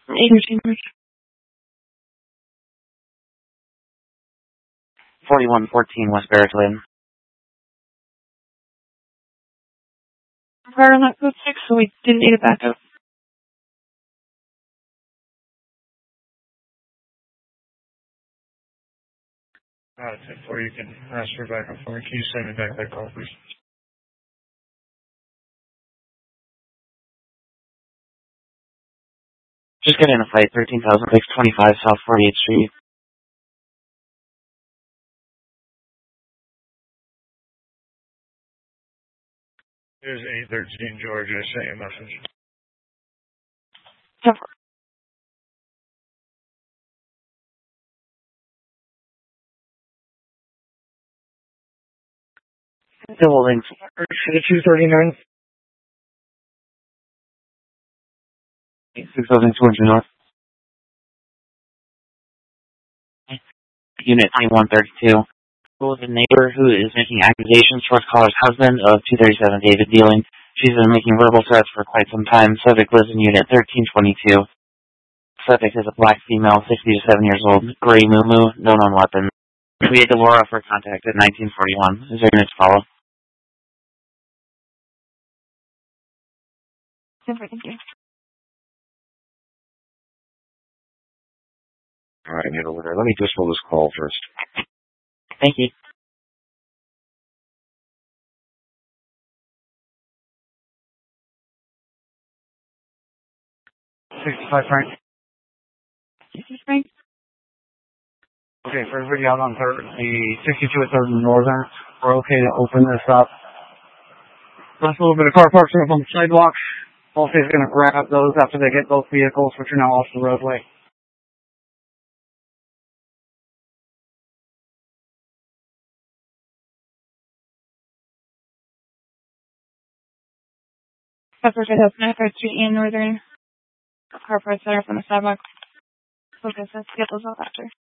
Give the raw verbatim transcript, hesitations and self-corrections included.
eighteen. forty-one fourteen West Barracks Lane. Fire on that code six, so we didn't need a backup. Uh, before you can ask for backup for me, can you send me back that call, please? Just get in a fight, thirteen thousand six twenty-five South forty-eighth Street. There's eight thirteen Georgia, I sent you a message. Cover. Double links. two thirty-nine. six thousand two hundred North. Unit twenty-one thirty-two. With a neighbor who is making accusations towards caller's husband of two thirty-seven David Dealing. She's been making verbal threats for quite some time. Subject lives in Unit thirteen twenty-two. Subject is a black female, sixty to seven years old, gray moo-moo, no known weapon. We had Delora for contact at nineteen forty-one. Is there unit to follow? Thank you. All right, Needle Winner. Let me just hold this call first. Thank you. sixty-five Frank. This is Frank. Okay, for everybody out on third, the sixty-two at third and Northern, we're okay to open this up. Last little bit of car parks up on the sidewalk. Policy is going to grab those after they get both vehicles, which are now off the roadway. Pepper Red House, Third Street and Northern. Car parts that are up on the sidewalk. Focus, let's get those off after.